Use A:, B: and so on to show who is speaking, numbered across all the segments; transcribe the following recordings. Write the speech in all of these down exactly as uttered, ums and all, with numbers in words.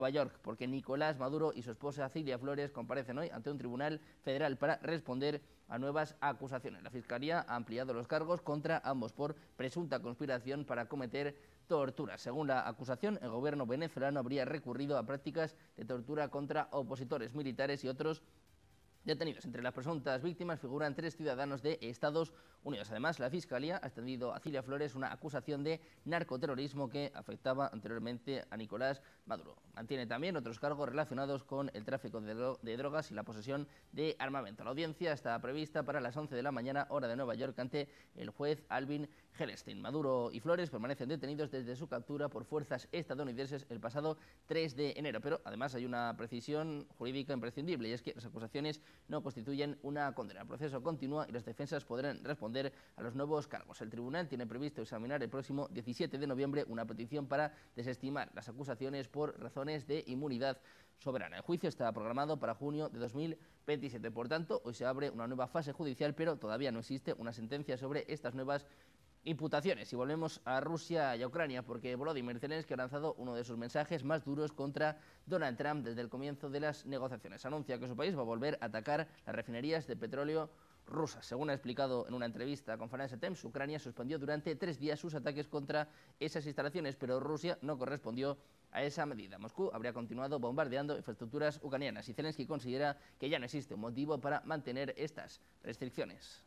A: Nueva York, porque Nicolás Maduro y su esposa Cilia Flores comparecen hoy ante un tribunal federal para responder a nuevas acusaciones. La Fiscalía ha ampliado los cargos contra ambos por presunta conspiración para cometer tortura. Según la acusación, el gobierno venezolano habría recurrido a prácticas de tortura contra opositores militares y otros detenidos. Entre las presuntas víctimas figuran tres ciudadanos de Estados Unidos. Además, la Fiscalía ha extendido a Cilia Flores una acusación de narcoterrorismo que afectaba anteriormente a Nicolás Maduro. Mantiene también otros cargos relacionados con el tráfico de, dro de drogas y la posesión de armamento. La audiencia está prevista para las once de la mañana, hora de Nueva York, ante el juez Alvin Hellerstein. Maduro y Flores permanecen detenidos desde su captura por fuerzas estadounidenses el pasado tres de enero. Pero además hay una precisión jurídica imprescindible, y es que las acusaciones no constituyen una condena. El proceso continúa y las defensas podrán responder a los nuevos cargos. El tribunal tiene previsto examinar el próximo diecisiete de noviembre una petición para desestimar las acusaciones por razones de inmunidad soberana. El juicio está programado para junio de dos mil veintisiete. Por tanto, hoy se abre una nueva fase judicial, pero todavía no existe una sentencia sobre estas nuevas imputaciones. Y volvemos a Rusia y a Ucrania, porque Volodymyr Zelensky ha lanzado uno de sus mensajes más duros contra Donald Trump desde el comienzo de las negociaciones. Anuncia que su país va a volver a atacar las refinerías de petróleo rusas. Según ha explicado en una entrevista con Financial Times, Ucrania suspendió durante tres días sus ataques contra esas instalaciones, pero Rusia no correspondió a esa medida. Moscú habría continuado bombardeando infraestructuras ucranianas y Zelensky considera que ya no existe un motivo para mantener estas restricciones.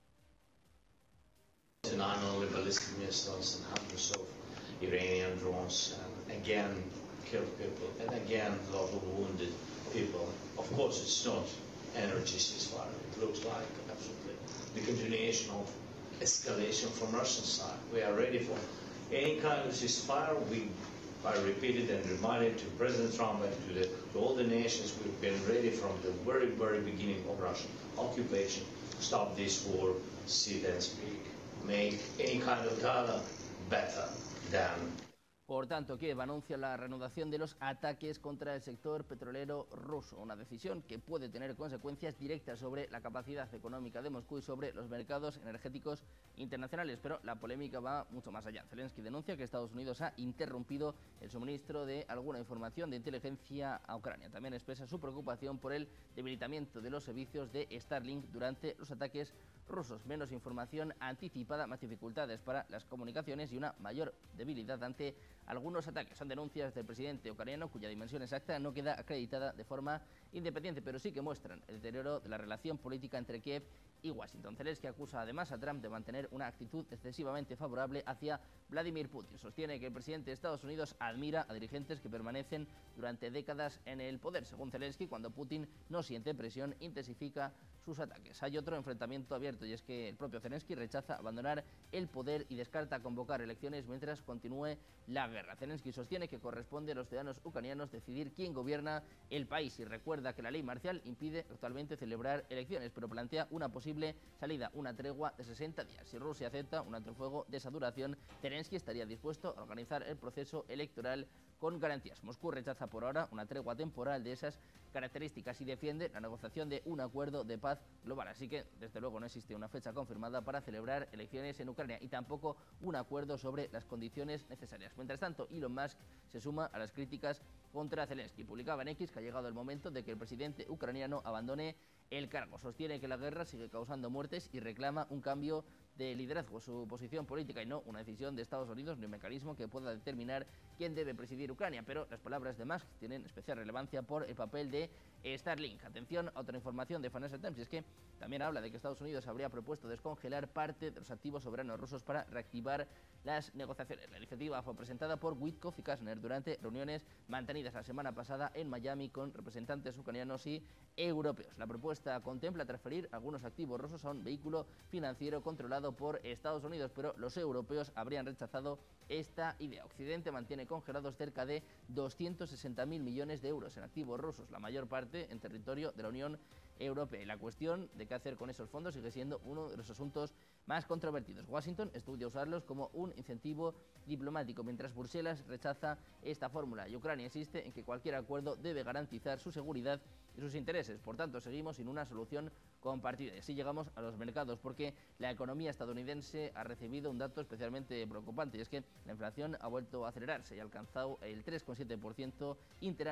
B: Not only ballistic missiles and hundreds of Iranian drones, and again killed people, and again a lot of wounded people. Of course, it's not energy ceasefire. It looks like absolutely the continuation of escalation from Russian side. We are ready for any kind of ceasefire. We I repeated and reminded to President Trump and to, the, to all the nations, we've been ready from the very, very beginning of Russian occupation. Stop this war, sit and speak. Make any kind of dialogue better than.
A: Por tanto, Kiev anuncia la reanudación de los ataques contra el sector petrolero ruso, una decisión que puede tener consecuencias directas sobre la capacidad económica de Moscú y sobre los mercados energéticos internacionales, pero la polémica va mucho más allá. Zelensky denuncia que Estados Unidos ha interrumpido el suministro de alguna información de inteligencia a Ucrania. También expresa su preocupación por el debilitamiento de los servicios de Starlink durante los ataques rusos, menos información anticipada, más dificultades para las comunicaciones y una mayor debilidad ante algunos ataques. Son denuncias del presidente ucraniano cuya dimensión exacta no queda acreditada de forma independiente, pero sí que muestran el deterioro de la relación política entre Kiev y Washington. Zelensky acusa además a Trump de mantener una actitud excesivamente favorable hacia Vladimir Putin. Sostiene que el presidente de Estados Unidos admira a dirigentes que permanecen durante décadas en el poder. Según Zelensky, cuando Putin no siente presión, intensifica sus ataques. Hay otro enfrentamiento abierto, y es que el propio Zelensky rechaza abandonar el poder y descarta convocar elecciones mientras continúe la guerra. Zelensky sostiene que corresponde a los ciudadanos ucranianos decidir quién gobierna el país y recuerda que la ley marcial impide actualmente celebrar elecciones, pero plantea una posible salida, una tregua de sesenta días. Si Rusia acepta un alto el fuego de esa duración, Zelensky estaría dispuesto a organizar el proceso electoral con garantías. Moscú rechaza por ahora una tregua temporal de esas características y defiende la negociación de un acuerdo de paz global. Así que, desde luego, no existe una fecha confirmada para celebrar elecciones en Ucrania y tampoco un acuerdo sobre las condiciones necesarias. Mientras tanto, Elon Musk se suma a las críticas contra Zelensky. Publicaba en X que ha llegado el momento de que el presidente ucraniano abandone el cargo. Sostiene que la guerra sigue causando muertes y reclama un cambio de liderazgo, su posición política y no una decisión de Estados Unidos ni un mecanismo que pueda determinar quién debe presidir Ucrania. Pero las palabras de Musk tienen especial relevancia por el papel de Starlink. Atención a otra información de Financial Times, y es que también habla de que Estados Unidos habría propuesto descongelar parte de los activos soberanos rusos para reactivar las negociaciones. La iniciativa fue presentada por Witkoff y Kastner durante reuniones mantenidas la semana pasada en Miami con representantes ucranianos y europeos. La propuesta contempla transferir algunos activos rusos a un vehículo financiero controlado por Estados Unidos, pero los europeos habrían rechazado esta idea. Occidente mantiene congelados cerca de doscientos sesenta mil millones de euros en activos rusos, la mayor parte en territorio de la Unión Europea. Y la cuestión de qué hacer con esos fondos sigue siendo uno de los asuntos más controvertidos. Washington estudia usarlos como un incentivo diplomático, mientras Bruselas rechaza esta fórmula y Ucrania insiste en que cualquier acuerdo debe garantizar su seguridad y sus intereses. Por tanto, seguimos sin una solución compartida. Y así llegamos a los mercados, porque la economía estadounidense ha recibido un dato especialmente preocupante, y es que la inflación ha vuelto a acelerarse y ha alcanzado el tres coma siete por ciento interanual.